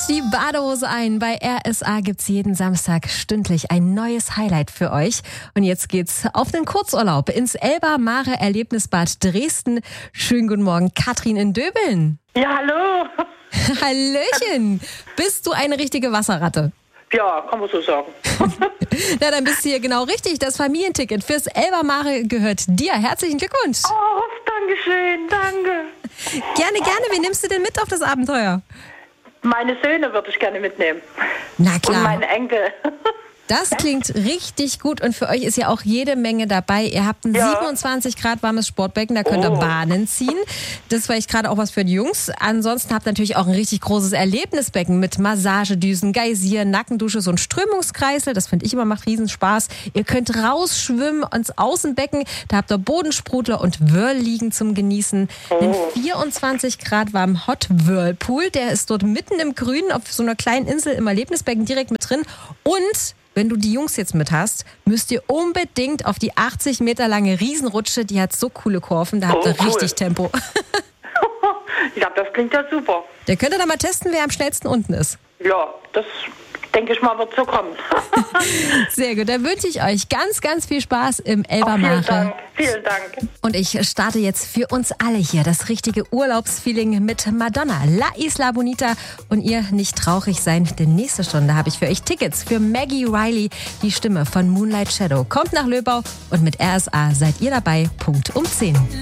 die Badehose ein. Bei RSA gibt's jeden Samstag stündlich ein neues Highlight für euch. Und jetzt geht's auf den Kurzurlaub ins Elba-Mare-Erlebnisbad Dresden. Schönen guten Morgen, Katrin in Döbeln. Ja, hallo. Hallöchen. Bist du eine richtige Wasserratte? Ja, kann man so sagen. Na, dann bist du hier genau richtig. Das Familienticket fürs Elba-Mare gehört dir. Herzlichen Glückwunsch. Oh, danke schön, danke. Gerne, gerne. Wen nimmst du denn mit auf das Abenteuer? Meine Söhne würde ich gerne mitnehmen. Na klar. Und meinen Enkel. Das klingt richtig gut und für euch ist ja auch jede Menge dabei. Ihr habt ein 27 Grad warmes Sportbecken, da könnt ihr Bahnen ziehen. Das ist vielleicht gerade auch was für die Jungs. Ansonsten habt ihr natürlich auch ein richtig großes Erlebnisbecken mit Massagedüsen, Geysir, Nackendusche, so ein Strömungskreisel. Das finde ich immer, macht Riesenspaß. Ihr könnt rausschwimmen ins Außenbecken. Da habt ihr Bodensprudler und Whirlliegen zum Genießen. Den 24 Grad warmen Hot Whirlpool, der ist dort mitten im Grünen auf so einer kleinen Insel im Erlebnisbecken direkt mit drin. Und wenn du die Jungs jetzt mit hast, müsst ihr unbedingt auf die 80 Meter lange Riesenrutsche. Die hat so coole Kurven, da habt ihr richtig Tempo. Ja, das klingt ja super. Der könnt ihr da mal testen, wer am schnellsten unten ist. Ja, das denke ich mal wird so kommen. Sehr gut, dann wünsche ich euch ganz, ganz viel Spaß im Elba-Mare. Vielen Dank. Und ich starte jetzt für uns alle hier das richtige Urlaubsfeeling mit Madonna, La Isla Bonita. Und ihr nicht traurig sein, denn nächste Stunde habe ich für euch Tickets für Maggie Riley, die Stimme von Moonlight Shadow. Kommt nach Löbau und mit RSA seid ihr dabei, Punkt um 10.